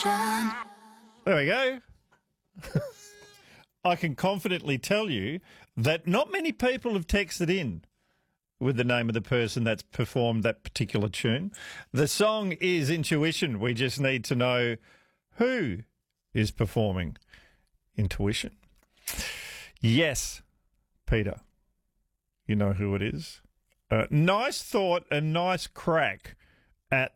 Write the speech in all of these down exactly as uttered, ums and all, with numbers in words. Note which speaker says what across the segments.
Speaker 1: There we go. I can confidently tell you that not many people have texted in with the name of the person that's performed that particular tune. The song is Intuition. We just need to know who is performing Intuition. Yes, Peter, you know who it is. Uh, nice thought and nice crack at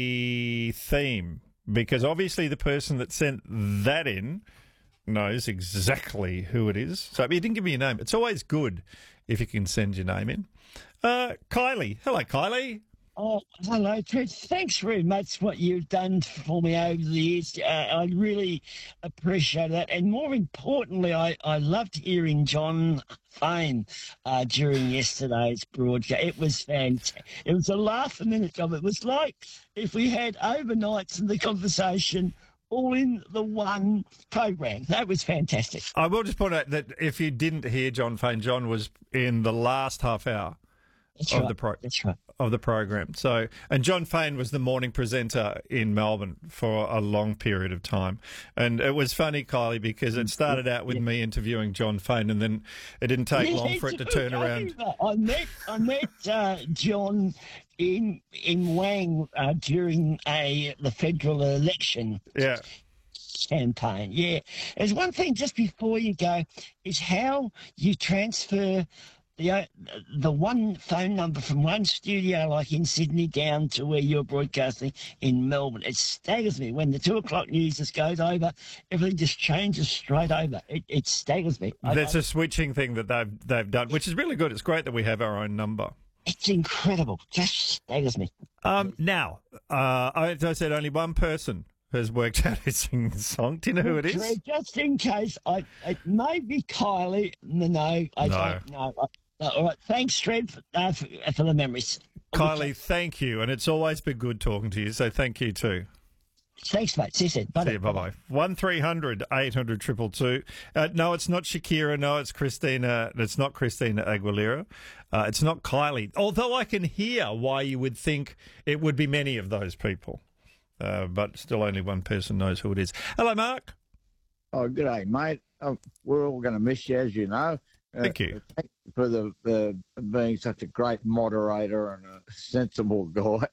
Speaker 1: the theme, because obviously the person that sent that in knows exactly who it is. So you didn't give me your name. It's always good if you can send your name in. Uh, Kylie. Hello, Kylie.
Speaker 2: Oh, hello, Chris. Thanks very much for what you've done for me over the years. Uh, I really appreciate that. And more importantly, I, I loved hearing John Fane uh, during yesterday's broadcast. It was fantastic. It was a laugh a minute job. It was like if we had overnights in the conversation all in the one program. That was fantastic.
Speaker 1: I will just point out that if you didn't hear John Fane, John was in the last half hour
Speaker 2: That's
Speaker 1: of
Speaker 2: right.
Speaker 1: the pro-
Speaker 2: That's right.
Speaker 1: of the program. So, and John Fane was the morning presenter in Melbourne for a long period of time. And it was funny, Kylie, because it started out with yeah. me interviewing John Fane, and then it didn't take
Speaker 2: yeah,
Speaker 1: long for it to turn around.
Speaker 2: I met I met uh, John in in Wang uh, during a the federal election.
Speaker 1: Yeah.
Speaker 2: Campaign. Yeah. There's one thing just before you go is how you transfer the uh, the one phone number from one studio like in Sydney down to where you're broadcasting in Melbourne. It staggers me when the two o'clock news just goes over. Everything just changes straight over. It, it staggers me.
Speaker 1: That's a switching thing that they've they've done, which is really good. It's great that we have our own number.
Speaker 2: It's incredible. Just staggers me.
Speaker 1: Um, now, uh, as I said, only one person has worked out who's singing the song. Do you know who it is?
Speaker 2: Just in case, I it may be Kylie. No, no, I
Speaker 1: no.
Speaker 2: don't know. I, no, all right. Thanks, Fred, for, uh, for, for the memories.
Speaker 1: Kylie, thank you. And it's always been good talking to you, so thank you too.
Speaker 2: Thanks, mate. See you soon. Bye.
Speaker 1: See you, bye-bye. one three hundred eight hundred two two two. Uh, no, it's not Shakira. No, it's Christina. It's not Christina Aguilera. Uh, it's not Kylie. Although I can hear why you would think it would be many of those people. Uh, but still only one person knows who it is. Hello, Mark.
Speaker 3: Oh, good day, mate. Oh, we're all going to miss you, as you know. Uh,
Speaker 1: Thank you.
Speaker 3: Thank you for the, the being such a great moderator and a sensible guy.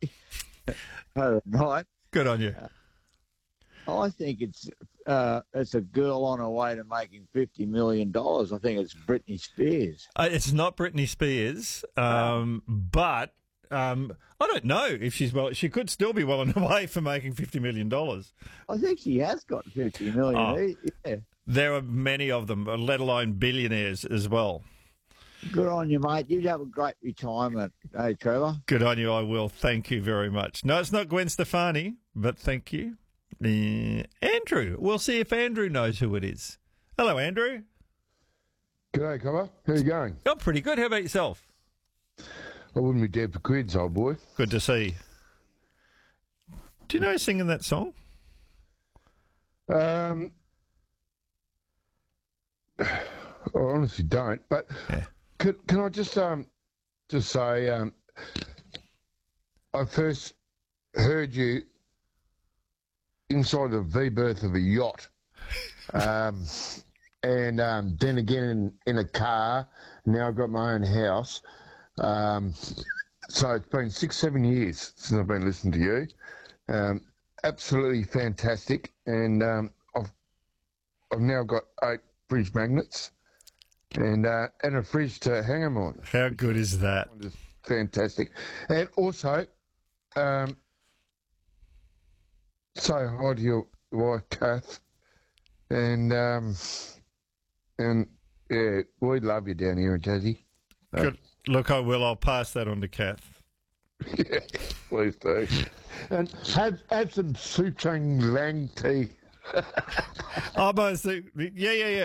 Speaker 3: Right.
Speaker 1: Good on you.
Speaker 3: Uh, I think it's uh, it's a girl on her way to making fifty million dollars. I think it's Britney Spears.
Speaker 1: Uh, it's not Britney Spears, um, but um, I don't know if she's well. She could still be well on her way for making fifty million dollars.
Speaker 3: I think she has got fifty million. Oh, yeah.
Speaker 1: There are many of them, let alone billionaires as well.
Speaker 3: Good on you, mate. You have a great retirement, hey, Trevor.
Speaker 1: Good on you, I will. Thank you very much. No, it's not Gwen Stefani, but thank you. Uh, Andrew. We'll see if Andrew knows who it is. Hello, Andrew.
Speaker 4: G'day, Cobber. How you going?
Speaker 1: Oh, pretty good. How about yourself?
Speaker 4: I wouldn't be dead for quids, old boy.
Speaker 1: Good to see. Do you know who's singing that song?
Speaker 4: Um, I honestly don't. But
Speaker 1: yeah.
Speaker 4: can, can I just um just say um, I first heard you inside the V-berth of a yacht, um, and um, then again in, in a car. Now I've got my own house. Um, so it's been six, seven years since I've been listening to you. Um, absolutely fantastic, and um, I've I've now got eight fridge magnets and uh, and a fridge to hang them on.
Speaker 1: How good is that?
Speaker 4: Just fantastic, and also um, say hi to your wife, Kath, and um, and yeah, we love you down here in Tassie.
Speaker 1: Good. Look, I will. I'll pass that on to Kath.
Speaker 4: Yeah, please do. And have have some Souchong Lang tea.
Speaker 1: Oh, but, yeah, yeah, yeah.